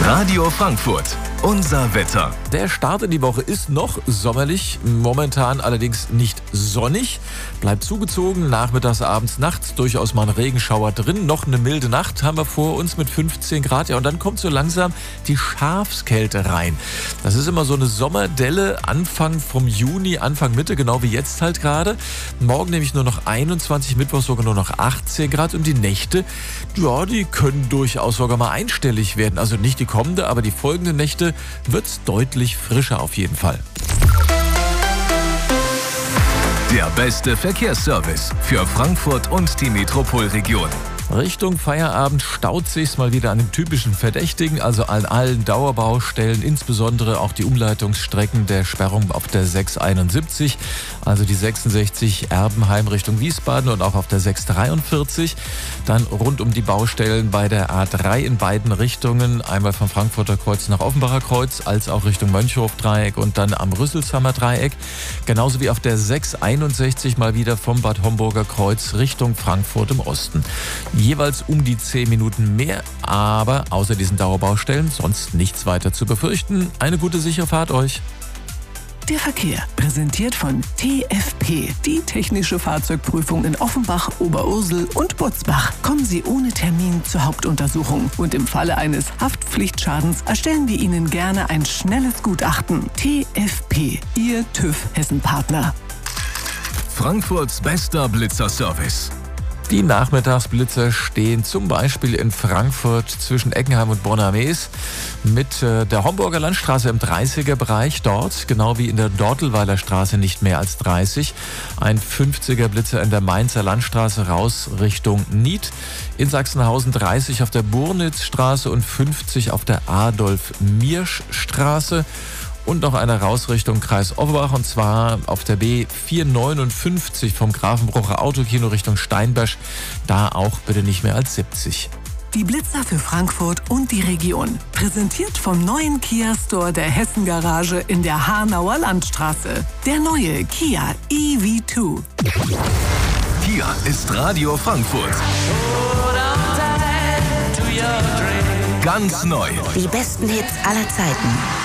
Radio Frankfurt, unser Wetter. Der Start in die Woche ist noch sommerlich, momentan allerdings nicht sonnig. Bleibt zugezogen, nachmittags, abends, nachts durchaus mal ein Regenschauer drin. Noch eine milde Nacht haben wir vor uns mit 15 Grad. Ja, und dann kommt so langsam die Schafskälte rein. Das ist immer so eine Sommerdelle, Anfang vom Juni, Anfang Mitte, genau wie jetzt halt gerade. Morgen nämlich nur noch 21, Mittwoch sogar nur noch 18 Grad. Und die Nächte, ja, die können durchaus sogar mal einstellig werden. Also nicht die kommende, aber die folgenden Nächte wird's deutlich frischer auf jeden Fall. Der beste Verkehrsservice für Frankfurt und die Metropolregion. Richtung Feierabend staut sich's mal wieder an den typischen Verdächtigen, also an allen Dauerbaustellen, insbesondere auch die Umleitungsstrecken der Sperrung auf der 671, also die 66 Erbenheim Richtung Wiesbaden und auch auf der 643. Dann rund um die Baustellen bei der A3 in beiden Richtungen, einmal vom Frankfurter Kreuz nach Offenbacher Kreuz, als auch Richtung Mönchhof-Dreieck und dann am Rüsselsheimer Dreieck. Genauso wie auf der 661 mal wieder vom Bad Homburger Kreuz Richtung Frankfurt im Osten. Jeweils um die 10 Minuten mehr, aber außer diesen Dauerbaustellen sonst nichts weiter zu befürchten. Eine gute sichere Fahrt euch. Der Verkehr, präsentiert von TFP, die technische Fahrzeugprüfung in Offenbach, Oberursel und Butzbach. Kommen Sie ohne Termin zur Hauptuntersuchung und im Falle eines Haftpflichtschadens erstellen wir Ihnen gerne ein schnelles Gutachten. TFP, Ihr TÜV-Hessen-Partner. Frankfurts bester Blitzerservice. Die Nachmittagsblitzer stehen zum Beispiel in Frankfurt zwischen Eckenheim und Bonner-Mees mit der Homburger Landstraße im 30er-Bereich dort, genau wie in der Dortelweiler Straße nicht mehr als 30. Ein 50er Blitzer in der Mainzer Landstraße raus Richtung Nied. In Sachsenhausen 30 auf der Burnitzstraße und 50 auf der Adolf-Miersch-Straße. Und noch einer raus Richtung Kreis Offenbach, und zwar auf der B459 vom Grafenbrucher Autokino Richtung Steinberg. Da auch bitte nicht mehr als 70. Die Blitzer für Frankfurt und die Region. Präsentiert vom neuen Kia-Store der Hessen-Garage in der Hanauer Landstraße. Der neue Kia EV2. Hier ist Radio Frankfurt. Ganz neu. Die besten Hits aller Zeiten.